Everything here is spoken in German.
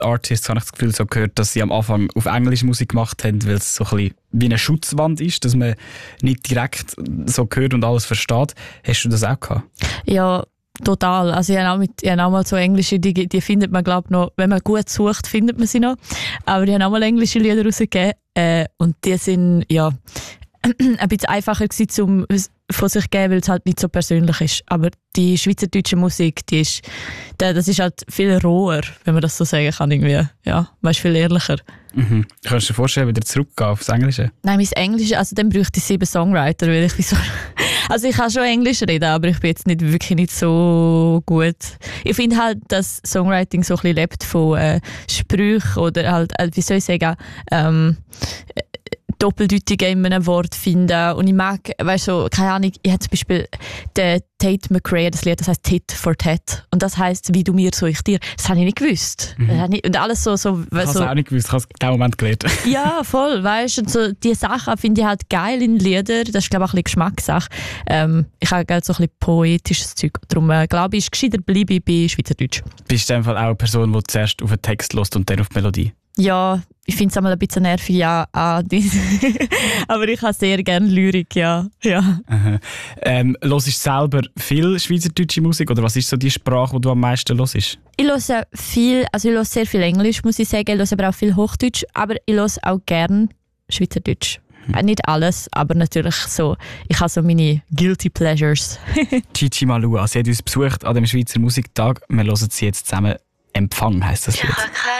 Artists, habe ich das Gefühl, so gehört, dass sie am Anfang auf Englisch Musik gemacht haben, weil es so ein bisschen wie eine Schutzwand ist, dass man nicht direkt so hört und alles versteht. Hast du das auch gehabt? Ja, total. Also ich habe auch mal so englische, die findet man, glaube ich, noch, wenn man gut sucht, findet man sie noch. Aber ich habe auch mal englische Lieder rausgegeben und die sind, ja, ein bisschen einfacher gewesen, zum von sich geben, weil es halt nicht so persönlich ist. Aber die schweizerdeutsche Musik, das ist halt viel roher, wenn man das so sagen kann, irgendwie. Ja, man ist viel ehrlicher. Mhm. Kannst du dir vorstellen, wieder zurückgehen aufs Englische? Nein, mein Englisch, also dann bräuchte ich 7 Songwriter, weil ich also ich kann schon Englisch reden, aber ich bin jetzt wirklich nicht so gut. Ich finde halt, dass Songwriting so ein bisschen lebt von Sprüchen oder halt, wie soll ich sagen, Doppeldeutige in einem Wort finden. Und ich mag, weißt du, keine Ahnung, ich habe zum Beispiel den Tate McRae, das Lied, das heisst Tit for Tat. Und das heisst, wie du mir, so ich dir. Das habe ich nicht gewusst. Und alles so. Ich habe es auch nicht gewusst, ich habe es in dem Moment gelernt. Ja, voll, weißt du. Und so, die Sachen finde ich halt geil in Liedern. Das ist, glaube ich, auch ein bisschen Geschmackssache. Ich habe halt so ein bisschen poetisches Zeug. Darum glaube ich, ist gescheiter bleibe ich bei Schweizerdeutsch. Bist du in dem Fall auch eine Person, die zuerst auf den Text hört und dann auf die Melodie? Ja, ich finde es einmal ein bisschen nervig, ja. Aber ich habe sehr gerne Lyrik, ja. Hörst du selber viel schweizerdeutsche Musik oder was ist so die Sprache, die du am meisten hörst? Ich höre sehr viel Englisch, muss ich sagen. Ich höre aber auch viel Hochdeutsch, aber ich höre auch gerne Schweizerdeutsch. Nicht alles, aber natürlich so. Ich habe so meine Guilty Pleasures. Gigi Malua, sie hat uns besucht an dem Schweizer Musiktag. Wir hören sie jetzt zusammen. Empfang heisst das Lied.